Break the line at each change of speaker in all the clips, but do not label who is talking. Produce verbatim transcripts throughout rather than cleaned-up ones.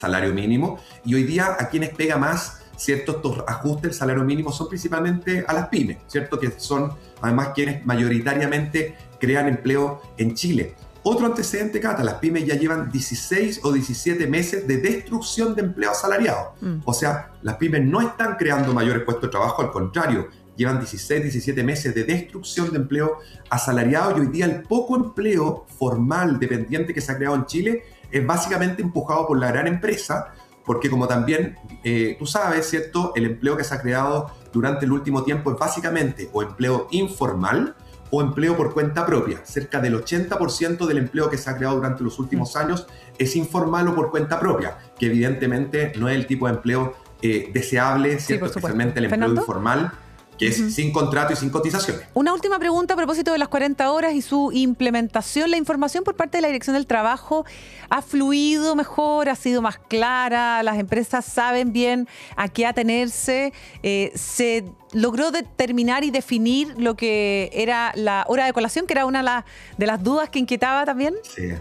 salario mínimo, y hoy día a quienes pega más, ¿cierto? Estos ajustes del salario mínimo son principalmente a las pymes, ¿cierto? Que son además quienes mayoritariamente crean empleo en Chile. Otro antecedente, Cata, las pymes ya llevan dieciséis o diecisiete meses de destrucción de empleo asalariado. Mm. O sea, las pymes no están creando mayores puestos de trabajo, al contrario, llevan dieciséis, diecisiete meses de destrucción de empleo asalariado, y hoy día el poco empleo formal dependiente que se ha creado en Chile es básicamente empujado por la gran empresa, porque como también eh, tú sabes, ¿cierto? El empleo que se ha creado durante el último tiempo es básicamente o empleo informal o empleo por cuenta propia. Cerca del ochenta por ciento del empleo que se ha creado durante los últimos años es informal o por cuenta propia, que evidentemente no es el tipo de empleo eh, deseable, ¿cierto? Sí, especialmente el empleo ¿Fernando? Informal, que es uh-huh. sin contrato y sin cotizaciones.
Una última pregunta a propósito de las cuarenta horas y su implementación. ¿La información por parte de la Dirección del Trabajo ha fluido mejor, ha sido más clara? ¿Las empresas saben bien a qué atenerse? Eh, ¿Se logró determinar y definir lo que era la hora de colación, que era una de las, de las dudas que inquietaba también?
Sí.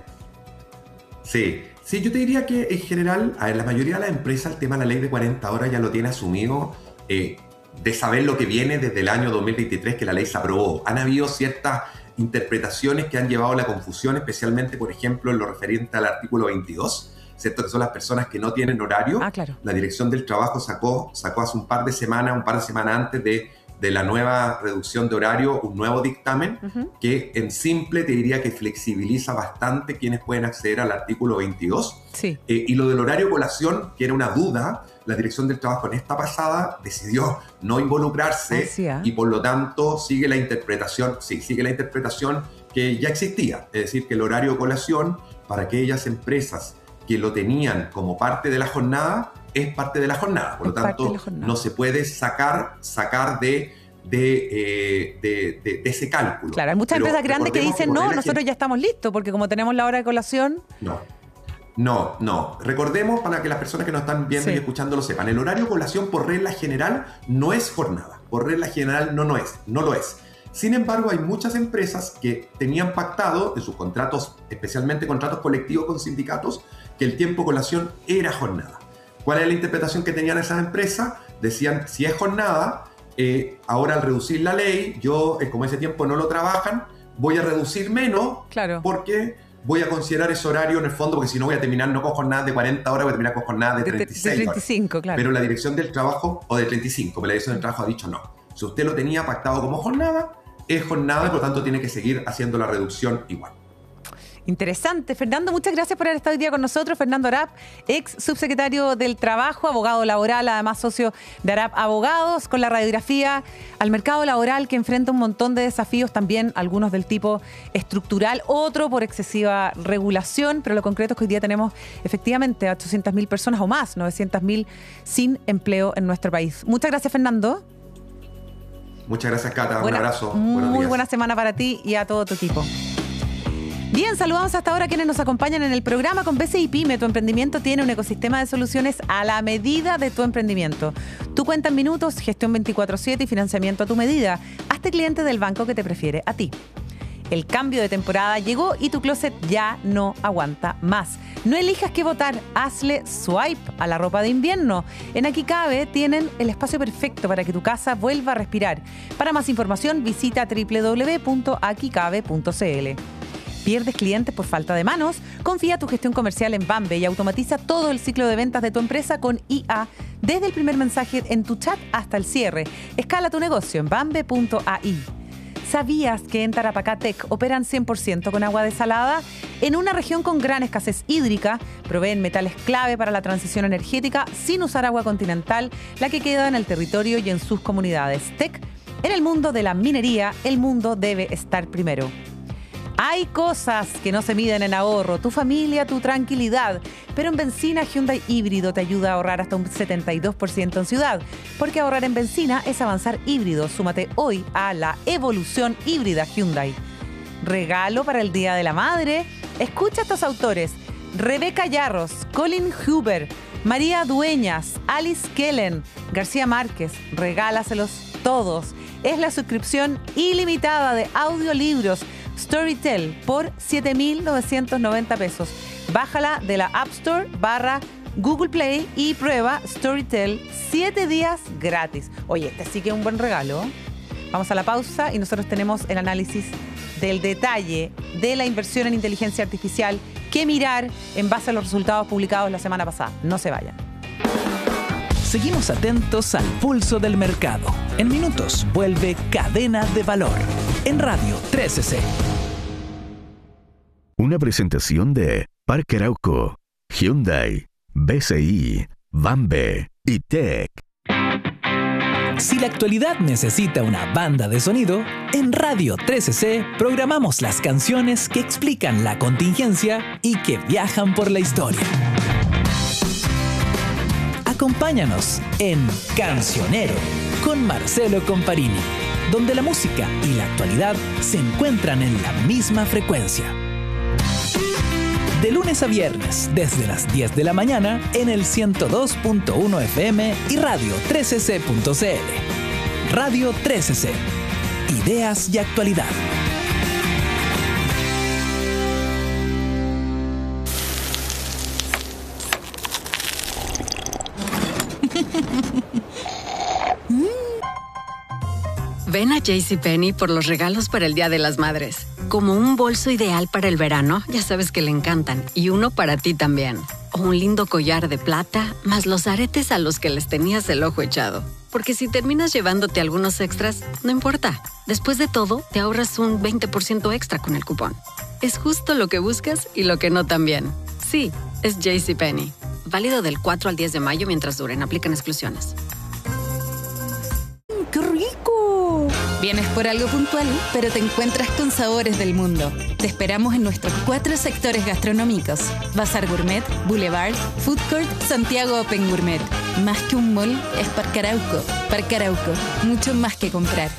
Sí. Sí, yo te diría que en general, a ver, la mayoría de las empresas el tema de la ley de cuarenta horas ya lo tiene asumido, eh, de saber lo que viene desde el año dos mil veintitrés que la ley se aprobó. Han habido ciertas interpretaciones que han llevado a la confusión, especialmente, por ejemplo, en lo referente al artículo veintidós, ¿cierto? Que son las personas que no tienen horario.
Ah, claro.
La Dirección del Trabajo sacó, sacó hace un par de semanas, un par de semanas antes de, de la nueva reducción de horario, un nuevo dictamen uh-huh. que en simple te diría que flexibiliza bastante quienes pueden acceder al artículo veintidós.
Sí.
Eh, y lo del horario colación, que era una duda, la Dirección del Trabajo en esta pasada decidió no involucrarse
sí, ¿eh?
y por lo tanto sigue la interpretación, sí, sigue la interpretación que ya existía, es decir, que el horario de colación para aquellas empresas que lo tenían como parte de la jornada es parte de la jornada, por lo tanto no se puede sacar, sacar de, de, eh, de, de, de ese cálculo.
Claro, hay muchas
Pero
empresas grandes que dicen, que no, nosotros que... ya estamos listos, porque como tenemos la hora de colación...
No. No, no. Recordemos, para que las personas que nos están viendo sí. y escuchando lo sepan, el horario de colación por regla general no es jornada. Por regla general no, no es, no lo es. Sin embargo, hay muchas empresas que tenían pactado en sus contratos, especialmente contratos colectivos con sindicatos, que el tiempo de colación era jornada. ¿Cuál es la interpretación que tenían esas empresas? Decían, si es jornada, eh, ahora al reducir la ley, yo, eh, como ese tiempo no lo trabajan, voy a reducir menos
claro.
porque... voy a considerar ese horario en el fondo, porque si no voy a terminar no con jornadas de cuarenta horas, voy a terminar con jornadas de treinta y seis
de treinta y cinco,
horas.
Claro.
Pero la Dirección del Trabajo, o de treinta y cinco, pero la Dirección del Trabajo ha dicho no. Si usted lo tenía pactado como jornada, es jornada y por lo tanto tiene que seguir haciendo la reducción igual.
Interesante. Fernando, muchas gracias por haber estado hoy día con nosotros. Fernando Arap, ex subsecretario del Trabajo, abogado laboral, además socio de Arap Abogados, con la radiografía al mercado laboral que enfrenta un montón de desafíos, también algunos del tipo estructural, otro por excesiva regulación, pero lo concreto es que hoy día tenemos efectivamente a ochocientas mil personas o más, novecientas mil sin empleo en nuestro país. Muchas gracias, Fernando.
Muchas gracias, Cata.
Buena,
un abrazo.
Muy buena semana para ti y a todo tu equipo. Bien, saludamos hasta ahora a quienes nos acompañan en el programa. Con B C I Pyme, tu emprendimiento tiene un ecosistema de soluciones a la medida de tu emprendimiento. Tu cuenta en minutos, gestión veinticuatro siete y financiamiento a tu medida. Hazte cliente del banco que te prefiere a ti. El cambio de temporada llegó y tu closet ya no aguanta más. No elijas qué botar, hazle swipe a la ropa de invierno. En Aquí Cabe tienen el espacio perfecto para que tu casa vuelva a respirar. Para más información visita doble u doble u doble u punto aquí cabe punto c l. ¿Pierdes clientes por falta de manos? Confía tu gestión comercial en Bambe y automatiza todo el ciclo de ventas de tu empresa con I A, desde el primer mensaje en tu chat hasta el cierre. Escala tu negocio en bambe punto a i. ¿Sabías que en Tarapacá Tech operan cien por ciento con agua desalada? En una región con gran escasez hídrica, proveen metales clave para la transición energética sin usar agua continental, la que queda en el territorio y en sus comunidades. Tech, en el mundo de la minería, el mundo debe estar primero. Hay cosas que no se miden en ahorro, tu familia, tu tranquilidad, pero en Benzina Hyundai Híbrido te ayuda a ahorrar hasta un setenta y dos por ciento en ciudad, porque ahorrar en benzina es avanzar híbrido. Súmate hoy a la evolución híbrida Hyundai. Regalo para el Día de la Madre. Escucha a estos autores: Rebeca Yarros, Colin Huber, María Dueñas, Alice Kellen, García Márquez. Regálaselos todos. Es la suscripción ilimitada de audiolibros Storytel por siete mil novecientos noventa pesos. Bájala de la App Store barra Google Play y prueba Storytel siete días gratis. Oye, este sí que es un buen regalo. Vamos a la pausa y nosotros tenemos el análisis del detalle de la inversión en inteligencia artificial que mirar en base a los resultados publicados la semana pasada. No se vayan.
Seguimos atentos al pulso del mercado. En minutos vuelve Cadena de Valor en Radio trece C.
Una presentación de Parque Arauco, Hyundai, B C I, Bambe y Tech.
Si la actualidad necesita una banda de sonido, en Radio trece C programamos las canciones que explican la contingencia y que viajan por la historia. Acompáñanos en Cancionero con Marcelo Comparini, donde la música y la actualidad se encuentran en la misma frecuencia. De lunes a viernes, desde las diez de la mañana, en el ciento dos punto uno F M y radio trece C punto C L. Radio trece C. Ideas y actualidad.
Ven a JCPenney por los regalos para el Día de las Madres. Como un bolso ideal para el verano, ya sabes que le encantan, y uno para ti también. O un lindo collar de plata, más los aretes a los que les tenías el ojo echado. Porque si terminas llevándote algunos extras, no importa. Después de todo, te ahorras un veinte por ciento extra con el cupón. Es justo lo que buscas y lo que no también. Sí, es JCPenney. Válido del cuatro al diez de mayo mientras duren. Aplican exclusiones.
¡Qué rico! Vienes por algo puntual, pero te encuentras con sabores del mundo. Te esperamos en nuestros cuatro sectores gastronómicos: Bazar Gourmet, Boulevard, Food Court, Santiago Open Gourmet. Más que un mall, es Parque Arauco. Parque Arauco, mucho más que comprar.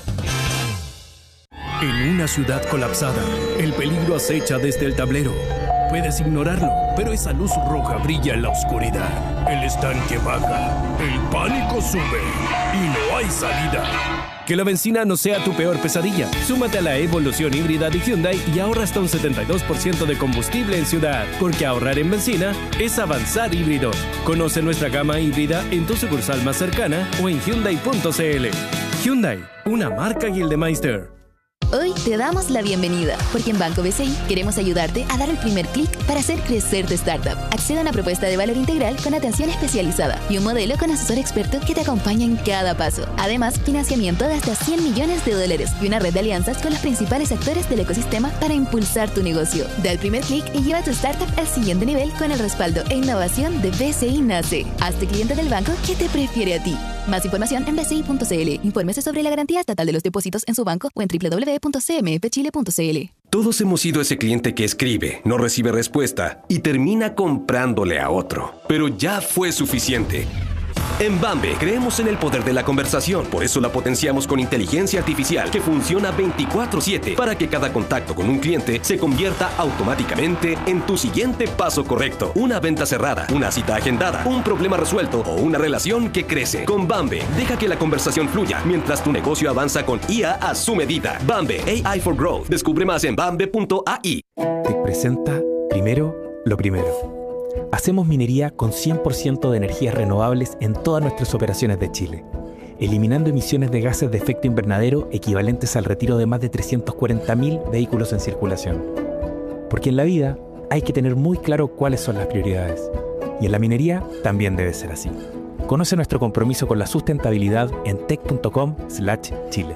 En una ciudad colapsada, el peligro acecha desde el tablero. Puedes ignorarlo, pero esa luz roja brilla en la oscuridad. El estanque baja, el pánico sube y no hay salida. Que la benzina no sea tu peor pesadilla. Súmate a la evolución híbrida de Hyundai y ahorra hasta un setenta y dos por ciento de combustible en ciudad. Porque ahorrar en benzina es avanzar híbrido. Conoce nuestra gama híbrida en tu sucursal más cercana o en Hyundai punto C L. Hyundai, una marca Gildemeister.
Hoy te damos la bienvenida, porque en Banco B C I queremos ayudarte a dar el primer clic para hacer crecer tu startup. Accede a una propuesta de valor integral con atención especializada y un modelo con asesor experto que te acompaña en cada paso. Además, financiamiento de hasta cien millones de dólares y una red de alianzas con los principales actores del ecosistema para impulsar tu negocio. Da el primer clic y lleva tu startup al siguiente nivel con el respaldo e innovación de B C I Nace. Hazte cliente del banco que te prefiere a ti. Más información en b c i punto c l. Infórmese sobre la garantía estatal de los depósitos en su banco o en w w w punto c m f chile punto c l.
Todos hemos sido ese cliente que escribe, no recibe respuesta y termina comprándole a otro. Pero ya fue suficiente. En Bambe creemos en el poder de la conversación, por eso la potenciamos con inteligencia artificial que funciona veinticuatro siete para que cada contacto con un cliente se convierta automáticamente en tu siguiente paso correcto. Una venta cerrada, una cita agendada, un problema resuelto o una relación que crece. Con Bambe, deja que la conversación fluya mientras tu negocio avanza con I A a su medida. Bambe, A I for Growth. Descubre más en bambe punto a i.
Te presenta primero lo primero. Hacemos minería con cien por ciento de energías renovables en todas nuestras operaciones de Chile, eliminando emisiones de gases de efecto invernadero equivalentes al retiro de más de trescientos cuarenta mil vehículos en circulación. Porque en la vida hay que tener muy claro cuáles son las prioridades. Y en la minería también debe ser así. Conoce nuestro compromiso con la sustentabilidad en tech punto com slash chile.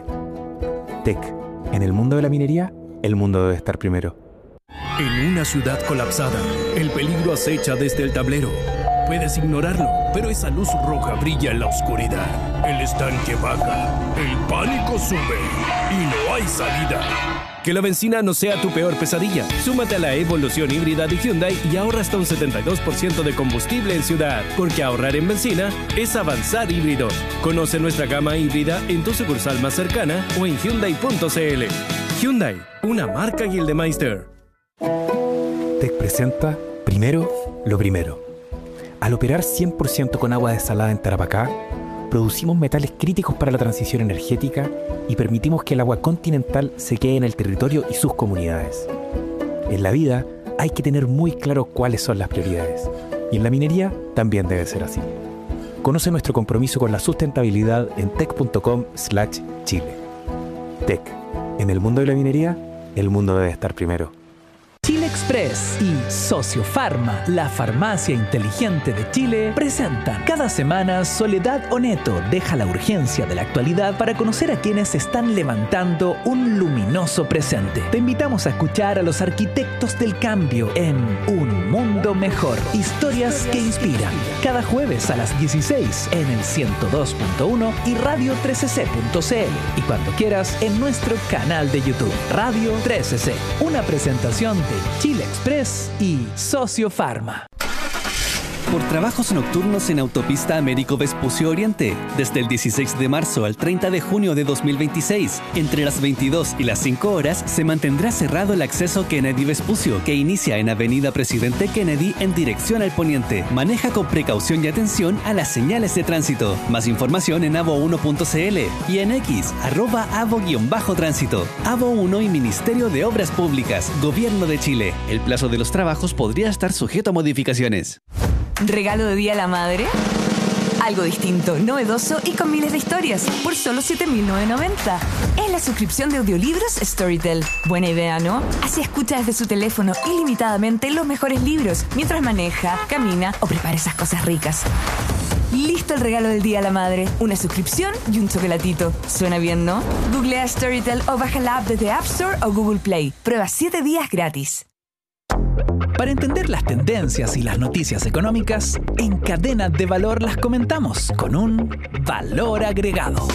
Tech. En el mundo de la minería, el mundo debe estar primero.
En una ciudad colapsada, el peligro acecha desde el tablero. Puedes ignorarlo, pero esa luz roja brilla en la oscuridad. El estanque baja, el pánico sube y no hay salida. Que la benzina no sea tu peor pesadilla. Súmate a la evolución híbrida de Hyundai y ahorra hasta un setenta y dos por ciento de combustible en ciudad. Porque ahorrar en benzina es avanzar híbrido. Conoce nuestra gama híbrida en tu sucursal más cercana o en Hyundai punto c l. Hyundai, una marca Gildemeister.
Tech presenta primero lo primero. Al operar cien por ciento con agua desalada en Tarapacá, producimos metales críticos para la transición energética y permitimos que el agua continental se quede en el territorio y sus comunidades. En la vida hay que tener muy claro cuáles son las prioridades. Y en la minería también debe ser así. Conoce nuestro compromiso con la sustentabilidad en tec.com slash Chile. Tec. En el mundo de la minería, el mundo debe estar primero.
Chile Express y Sociopharma, la farmacia inteligente de Chile, presentan cada semana Soledad Oneto deja la urgencia de la actualidad para conocer a quienes están levantando un luminoso presente. Te invitamos a escuchar a los arquitectos del cambio en Un Mundo Mejor, historias que inspiran. Cada jueves a las dieciséis en el ciento dos punto uno y radio trece ce punto ce ele y cuando quieras en nuestro canal de YouTube, Radio trece ce, una presentación de Chile Express y Sociopharma.
Por trabajos nocturnos en Autopista Américo Vespucio Oriente, desde el dieciséis de marzo al treinta de junio de dos mil veintiséis, entre las veintidós y las cinco horas, se mantendrá cerrado el acceso Kennedy Vespucio, que inicia en Avenida Presidente Kennedy en dirección al poniente. Maneja con precaución y atención a las señales de tránsito. Más información en avo uno punto ce ele y en X, arroba avo-tránsito. avo uno y Ministerio de Obras Públicas, Gobierno de Chile. El plazo de los trabajos podría estar sujeto a modificaciones.
¿Regalo de Día a la Madre? Algo distinto, novedoso y con miles de historias, por solo siete mil novecientos noventa. Es la suscripción de audiolibros Storytel. Buena idea, ¿no? Así escucha desde su teléfono ilimitadamente los mejores libros, mientras maneja, camina o prepara esas cosas ricas. Listo el regalo del Día a la Madre. Una suscripción y un chocolatito. ¿Suena bien, no? Googlea Storytel o baja la app desde App Store o Google Play. Prueba siete días gratis.
Para entender las tendencias y las noticias económicas, en Cadena de Valor las comentamos con un valor agregado.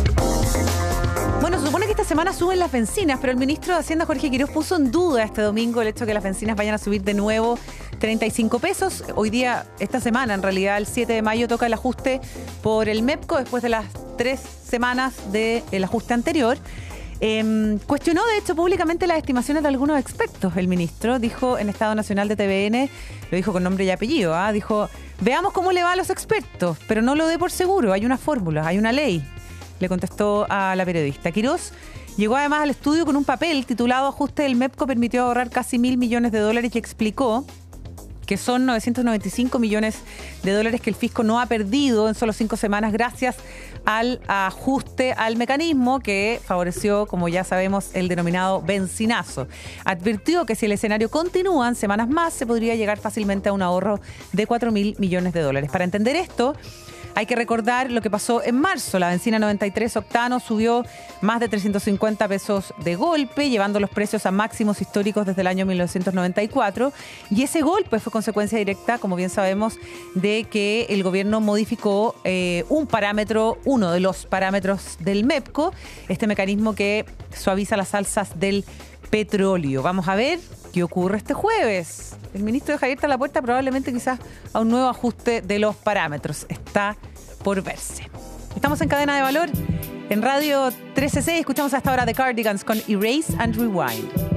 Bueno, se supone que esta semana suben las bencinas, pero el ministro de Hacienda, Jorge Quiroz, puso en duda este domingo el hecho de que las bencinas vayan a subir de nuevo treinta y cinco pesos. Hoy día, esta semana, en realidad, el siete de mayo toca el ajuste por el MEPCO después de las tres semanas del ajuste anterior. Eh, cuestionó, de hecho, públicamente las estimaciones de algunos expertos. El ministro dijo en Estado Nacional de T V N, lo dijo con nombre y apellido, ¿eh? dijo, veamos cómo le va a los expertos, pero no lo dé por seguro, hay una fórmula, hay una ley, le contestó a la periodista. Quiroz llegó además al estudio con un papel titulado Ajuste del MEPCO permitió ahorrar casi mil millones de dólares y explicó que son novecientos noventa y cinco millones de dólares que el fisco no ha perdido en solo cinco semanas gracias al ajuste al mecanismo que favoreció, como ya sabemos, el denominado bencinazo. Advirtió que si el escenario continúa en semanas más, se podría llegar fácilmente a un ahorro de cuatro mil millones de dólares. Para entender esto, hay que recordar lo que pasó en marzo. La bencina noventa y tres octano subió más de trescientos cincuenta pesos de golpe, llevando los precios a máximos históricos desde el año mil novecientos noventa y cuatro. Y ese golpe fue consecuencia directa, como bien sabemos, de que el gobierno modificó eh, un parámetro, uno de los parámetros del MEPCO, este mecanismo que suaviza las alzas del petróleo. Vamos a ver qué ocurre este jueves. El ministro deja abierta la puerta probablemente quizás a un nuevo ajuste de los parámetros. Está por verse. Estamos en Cadena de Valor, en Radio trece ce. Escuchamos hasta ahora The Cardigans con Erase and Rewind.